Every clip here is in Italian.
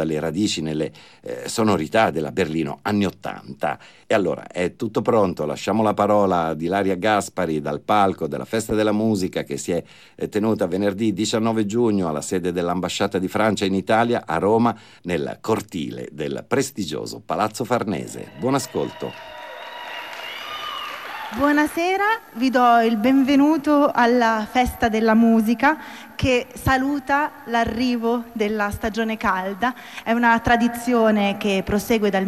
affonda le radici nelle sonorità della Berlino anni '80. E allora è tutto pronto, lasciamo la parola ad Ilaria Gaspari dal palco della Festa della Musica che si è tenuta venerdì 19 giugno alla sede dell'Ambasciata di Francia in Italia a Roma, nel cortile del prestigioso Palazzo Farnese. Buon ascolto. Buonasera, vi do il benvenuto alla Festa della Musica che saluta l'arrivo della stagione calda. È una tradizione che prosegue dal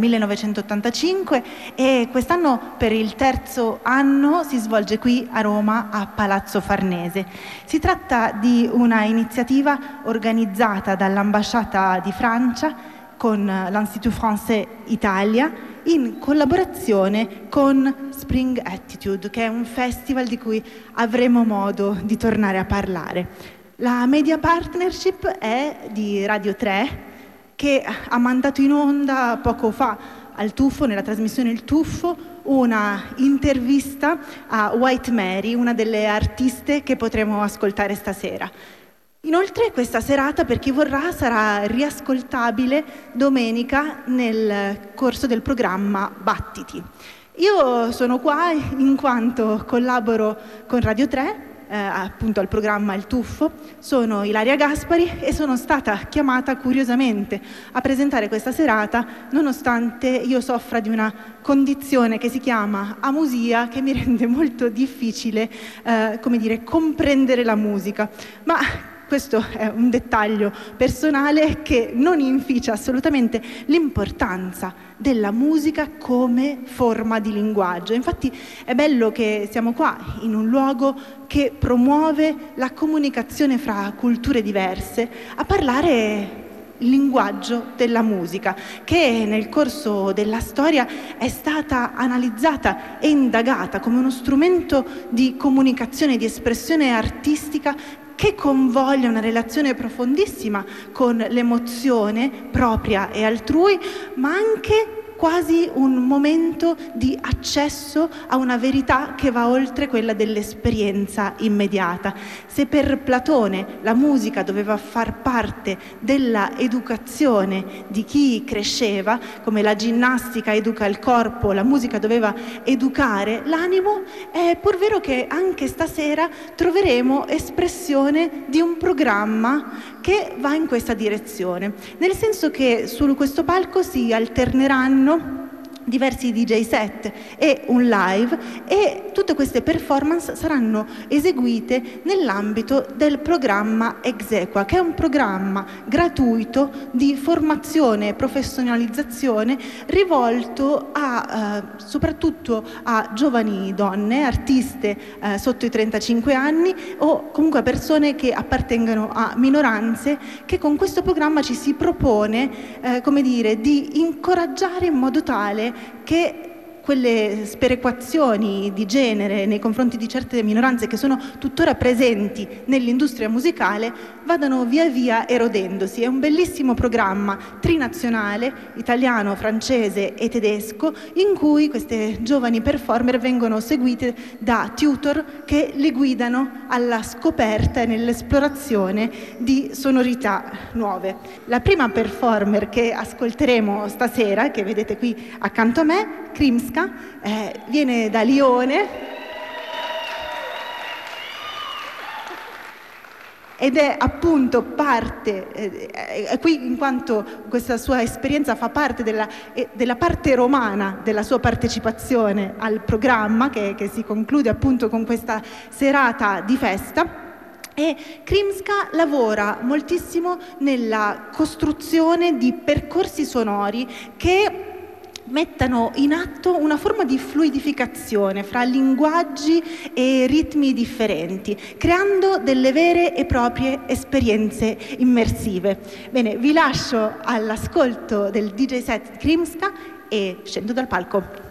1985 e quest'anno per il terzo anno si svolge qui a Roma a Palazzo Farnese. Si tratta di una iniziativa organizzata dall'Ambasciata di Francia con l'Institut Français Italia in collaborazione con Spring Attitude, che è un festival di cui avremo modo di tornare a parlare. La media partnership è di Radio 3, che ha mandato in onda poco fa al Tuffo, nella trasmissione Il Tuffo, una intervista a White Mary, una delle artiste che potremo ascoltare stasera. Inoltre questa serata, per chi vorrà, sarà riascoltabile domenica nel corso del programma Battiti. Io sono qua in quanto collaboro con Radio 3, appunto al programma Il Tuffo. Sono Ilaria Gaspari e sono stata chiamata curiosamente a presentare questa serata nonostante io soffra di una condizione che si chiama amusia, che mi rende molto difficile, comprendere la musica. Ma questo è un dettaglio personale che non inficia assolutamente l'importanza della musica come forma di linguaggio. Infatti è bello che siamo qua in un luogo che promuove la comunicazione fra culture diverse, a parlare il linguaggio della musica, che nel corso della storia è stata analizzata e indagata come uno strumento di comunicazione, di espressione artistica che convoglia una relazione profondissima con l'emozione propria e altrui, ma anche quasi un momento di accesso a una verità che va oltre quella dell'esperienza immediata. Se per Platone la musica doveva far parte della educazione di chi cresceva, come la ginnastica educa il corpo, la musica doveva educare l'animo, è pur vero che anche stasera troveremo espressione di un programma che va in questa direzione, nel senso che su questo palco si alterneranno diversi DJ set e un live, e tutte queste performance saranno eseguite nell'ambito del programma Exequa, che è un programma gratuito di formazione e professionalizzazione rivolto soprattutto a giovani donne, artiste sotto i 35 anni o comunque a persone che appartengano a minoranze, che con questo programma ci si propone di incoraggiare in modo tale che quelle sperequazioni di genere nei confronti di certe minoranze che sono tuttora presenti nell'industria musicale vadano via via erodendosi. È un bellissimo programma trinazionale, italiano, francese e tedesco, in cui queste giovani performer vengono seguite da tutor che le guidano alla scoperta e nell'esplorazione di sonorità nuove. La prima performer che ascolteremo stasera, che vedete qui accanto a me, Krimska, viene da Lione ed è appunto parte, qui in quanto questa sua esperienza fa parte della parte romana della sua partecipazione al programma che si conclude appunto con questa serata di festa. E Krimska lavora moltissimo nella costruzione di percorsi sonori che mettano in atto una forma di fluidificazione fra linguaggi e ritmi differenti, creando delle vere e proprie esperienze immersive. Bene, vi lascio all'ascolto del DJ set Krimska e scendo dal palco.